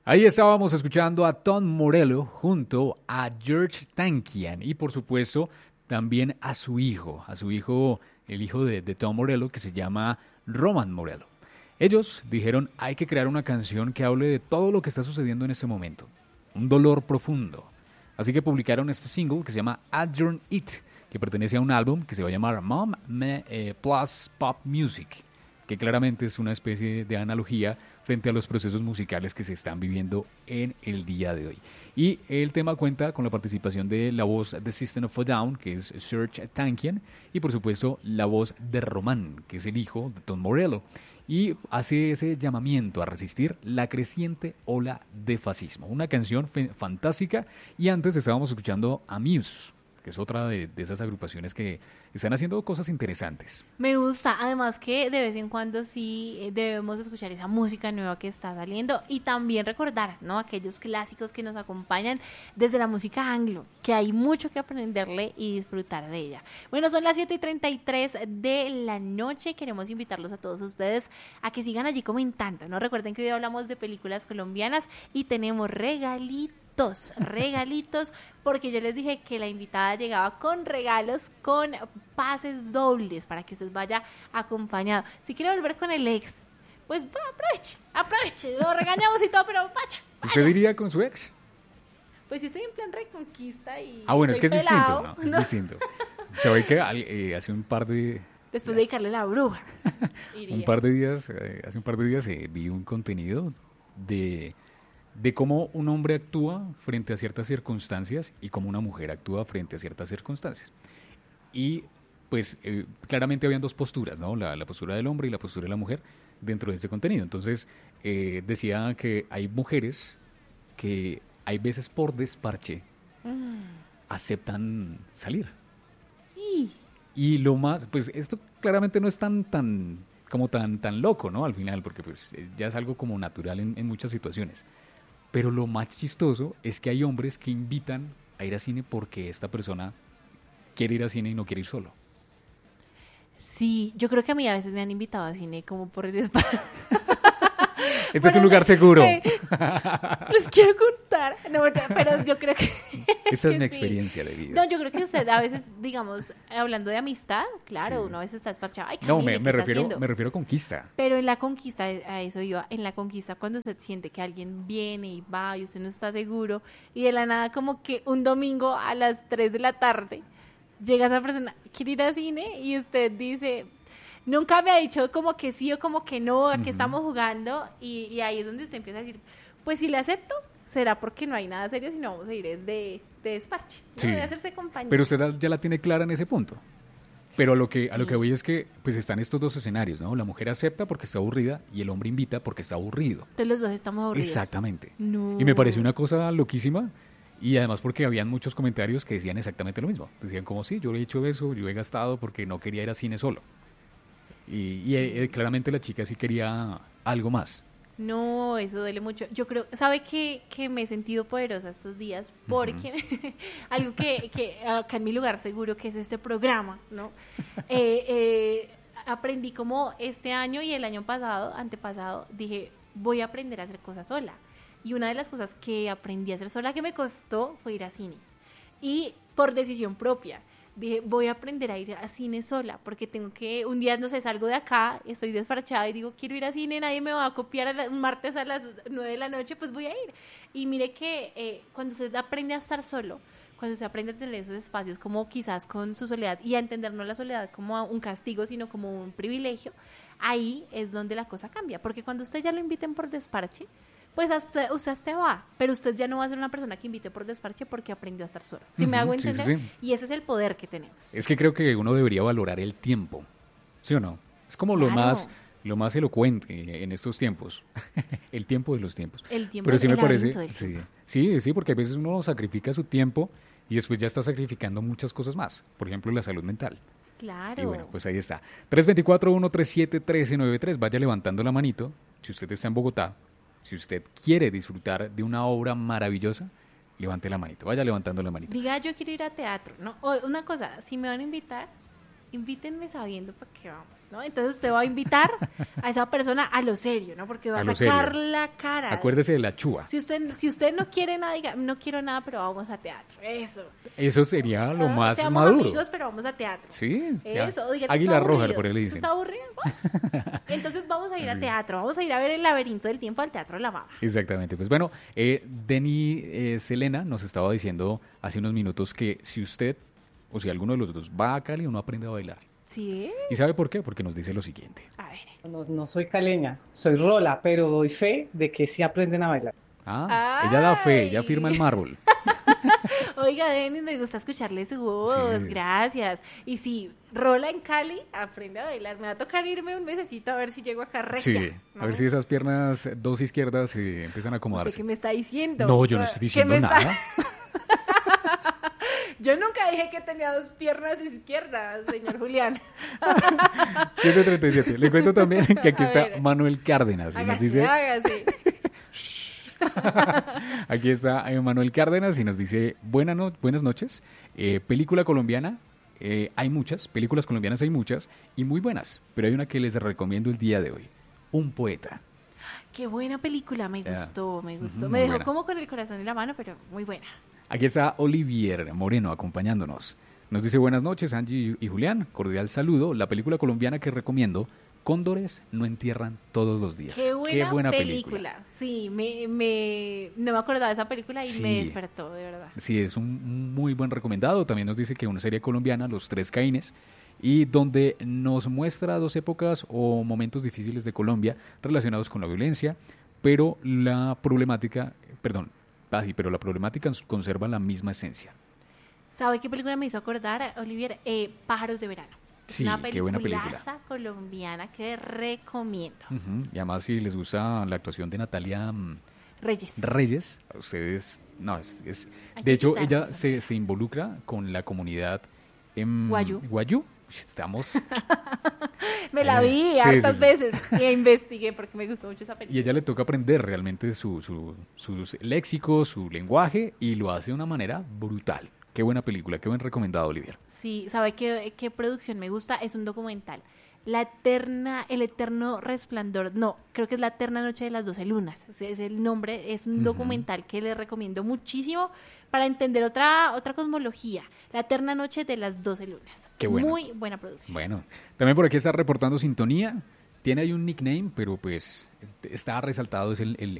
Ahí estábamos escuchando a Tom Morello junto a George Tankian y por supuesto también a su hijo, el hijo de Tom Morello que se llama Roman Morello. Ellos dijeron hay que crear una canción que hable de todo lo que está sucediendo en este momento, un dolor profundo. Así que publicaron este single que se llama Adjourn It, que pertenece a un álbum que se va a llamar Mom Plus Pop Music, que claramente es una especie de analogía frente a los procesos musicales que se están viviendo en el día de hoy. Y el tema cuenta con la participación de la voz de System of a Down, que es Serge Tankian, y por supuesto la voz de Roman, que es el hijo de Tom Morello, y hace ese llamamiento a resistir la creciente ola de fascismo. Una canción fantástica, y antes estábamos escuchando a Muse, que es otra de esas agrupaciones que están haciendo cosas interesantes. Me gusta, además que de vez en cuando sí debemos escuchar esa música nueva que está saliendo y también recordar, ¿no?, aquellos clásicos que nos acompañan desde la música anglo, que hay mucho que aprenderle y disfrutar de ella. Bueno, son las 7:33 de la noche, queremos invitarlos a todos ustedes a que sigan allí comentando, ¿no? Recuerden que hoy hablamos de películas colombianas y tenemos regalitos, porque yo les dije que la invitada llegaba con regalos, con pases dobles para que usted vaya acompañado. Si quiere volver con el ex, pues aproveche, lo regañamos y todo, pero vaya. ¿Usted diría con su ex? Pues si estoy en plan reconquista y bueno, es que es pelado, distinto, ¿no? Es distinto. Se ve que hace un par de... Después de dedicarle la bruja. hace un par de días vi un contenido de cómo un hombre actúa frente a ciertas circunstancias y cómo una mujer actúa frente a ciertas circunstancias. Y pues claramente habían dos posturas, ¿no? La postura del hombre y la postura de la mujer dentro de este contenido. Entonces decía que hay mujeres que hay veces por desparche aceptan salir. Y lo más, pues esto claramente no es tan loco, ¿no? Al final, porque pues ya es algo como natural en muchas situaciones. Pero lo más chistoso es que hay hombres que invitan a ir al cine porque esta persona quiere ir al cine y no quiere ir solo. Sí, yo creo que a mí a veces me han invitado al cine como por el espacio. Este es un lugar seguro. Les quiero contar, no, pero yo creo que... Esa es mi sí. experiencia de vida. No, yo creo que usted a veces, digamos, hablando de amistad, claro, sí, uno a veces está despachado. Ay, no, Camille, me refiero a conquista. Pero en la conquista, a eso iba, en la conquista cuando usted siente que alguien viene y va y usted no está seguro y de la nada como que un domingo a las 3 de la tarde llega esa persona, quiere ir al cine y usted dice... Nunca me ha dicho como que sí o como que no, a que estamos jugando y ahí es donde usted empieza a decir, pues si le acepto, será porque no hay nada serio, sino vamos a ir es de desparche, ¿no? Sí. De hacerse compañía. Pero usted ya la tiene clara en ese punto. Pero a lo que voy es que pues están estos dos escenarios, ¿no? La mujer acepta porque está aburrida y el hombre invita porque está aburrido. Entonces los dos estamos aburridos. Exactamente. No. Y me pareció una cosa loquísima. Y además porque habían muchos comentarios que decían exactamente lo mismo. Decían como, sí, yo he hecho eso, yo he gastado porque no quería ir al cine solo. Y claramente la chica sí quería algo más. No, eso duele mucho. Yo creo, ¿sabe que me he sentido poderosa estos días? Porque algo que acá en mi lugar seguro que es este programa, ¿no? Aprendí como este año y el año pasado, antepasado, dije, voy a aprender a hacer cosas sola. Y una de las cosas que aprendí a hacer sola que me costó fue ir a cine. Y por decisión propia. Dije, voy a aprender a ir a cine sola, porque tengo que, un día, no sé, salgo de acá, estoy desparchada y digo, quiero ir a cine, nadie me va a copiar un martes a las 9 de la noche, pues voy a ir. Y mire que cuando usted aprende a estar solo, cuando se aprende a tener esos espacios como quizás con su soledad y a entender no la soledad como un castigo, sino como un privilegio, ahí es donde la cosa cambia, porque cuando usted ya lo inviten por desparche, pues usted se va, pero usted ya no va a ser una persona que invite por desparche porque aprendió a estar solo. ¿Sí me hago entender? Sí. Y ese es el poder que tenemos. Es que creo que uno debería valorar el tiempo, ¿sí o no? Es como claro. lo más elocuente en estos tiempos, el tiempo de los tiempos. El tiempo, pero sí me parece, sí, porque a veces uno sacrifica su tiempo y después ya está sacrificando muchas cosas más, por ejemplo la salud mental. Claro. Y bueno, pues ahí está. 324-137-1393, vaya levantando la manito, si usted está en Bogotá. Si usted quiere disfrutar de una obra maravillosa, levante la manito, vaya levantando la manito. Diga, yo quiero ir a teatro, ¿no? O una cosa, si me van a invitar, invítenme sabiendo para qué vamos, ¿no? Entonces usted va a invitar a esa persona a lo serio, ¿no? Porque va a sacar la cara. Acuérdese de la chúa. Si usted no quiere nada, diga, no quiero nada, pero vamos a teatro. Eso sería lo más seamos maduro. amigos, pero vamos a teatro. Sí. Eso. Diga, Águila Roja, por ahí le dicen. ¿Está aburrido? Entonces vamos a ir a teatro. Vamos a ir a ver El laberinto del tiempo al Teatro La Mama. Exactamente. Pues bueno, Denny Selena nos estaba diciendo hace unos minutos que si usted o si alguno de los dos va a Cali, uno aprende a bailar. ¿Sí? ¿Y sabe por qué? Porque nos dice lo siguiente. A ver. No soy caleña, soy rola, pero doy fe de que sí aprenden a bailar. Ella da fe, ella firma el mármol. Oiga, Denis, me gusta escucharle su voz, sí. Gracias. Y si rola en Cali, aprende a bailar. Me va a tocar irme un mesecito a ver si llego acá regia. Sí, ¿no? A ver si esas piernas dos izquierdas empiezan a acomodarse. ¿Usted qué me está diciendo? No, yo no estoy diciendo nada. Yo nunca dije que tenía dos piernas izquierdas, señor Julián. 7:37. Le cuento también que aquí está Manuel Cárdenas. Y nos dice... Hágase. Aquí está Manuel Cárdenas y nos dice, buenas noches. Película colombiana, hay muchas. Películas colombianas hay muchas y muy buenas. Pero hay una que les recomiendo el día de hoy. Un poeta. Qué buena película, me gustó. Me dejó buena. Como con el corazón en la mano, pero muy buena. Aquí está Olivier Moreno acompañándonos. Nos dice buenas noches, Angie y Julián. Cordial saludo. La película colombiana que recomiendo, Cóndores no entierran todos los días. Qué buena película. Sí, no me acordaba de esa película y me despertó, de verdad. Sí, es un muy buen recomendado. También nos dice que una serie colombiana, Los Tres Caínes, y donde nos muestra dos épocas o momentos difíciles de Colombia relacionados con la violencia, pero la problemática conserva la misma esencia. ¿Sabe qué película me hizo acordar, Olivier? Pájaros de verano. Sí, qué buena película. Una colombiana que recomiendo. Y además si les gusta la actuación de Natalia Reyes, a ustedes... No, de hecho, ella se involucra con la comunidad Guayú. Estamos... Me la vi hartas veces y investigué porque me gustó mucho esa película. Y a ella le toca aprender realmente su léxico, su lenguaje, y lo hace de una manera brutal. Qué buena película, qué buen recomendado, Olivier. Sí, ¿sabe qué producción me gusta? Es un documental. El eterno resplandor, creo que es La eterna noche de las 12 lunas. Es el nombre, es un documental que les recomiendo muchísimo para entender otra cosmología. La eterna noche de las 12 lunas. Qué bueno. Muy buena producción. Bueno, también por aquí está reportando sintonía. Tiene ahí un nickname, pero pues está resaltado, es el